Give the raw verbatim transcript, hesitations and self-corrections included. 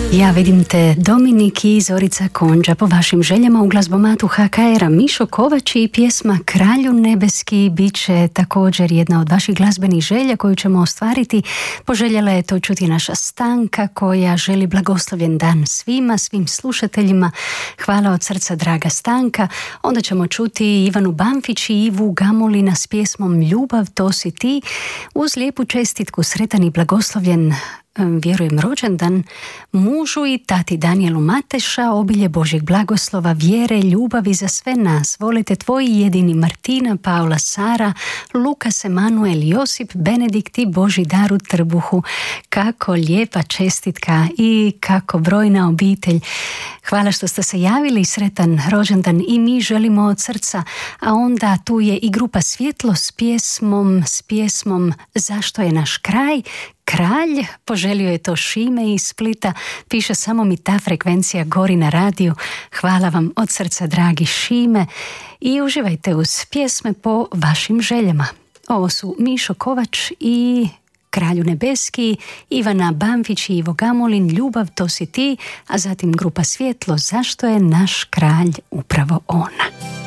Ja vidim te, Dominik i Zorica Konđa, po vašim željama u glazbomatu ha ka era. Mišo Kovač i pjesma Kralju nebeski bit će također jedna od vaših glazbenih želja koju ćemo ostvariti. Poželjela je to čuti naša Stanka koja želi blagoslovljen dan svima, svim slušateljima. Hvala od srca, draga Stanka. Onda ćemo čuti Ivanu Banfić i Ivu Gamulina s pjesmom Ljubav to si ti. Uz lijepu čestitku, sretan i blagoslovljen, vjerujem, rođendan mužu i tati Danijelu Mateša, obilje Božjeg blagoslova, vjere, ljubavi za sve nas. Volite tvoji jedini Martina, Paula, Sara, Lukas, Emanuel, Josip, Benedikt i Boži dar u trbuhu. Kako lijepa čestitka i kako brojna obitelj. Hvala što ste se javili, sretan rođendan i mi želimo od srca. A onda tu je i grupa Svjetlo s pjesmom, s pjesmom Zašto je naš kraj? Kralj, poželio je to Šime iz Splita, piše samo mi ta frekvencija gori na radiju. Hvala vam od srca, dragi Šime, i uživajte uz pjesme po vašim željama. Ovo su Mišo Kovač i Kralju nebeski, Ivana Banfić i Ivo Gamulin, Ljubav to si ti, a zatim grupa Svjetlo, Zašto je naš kralj upravo ona.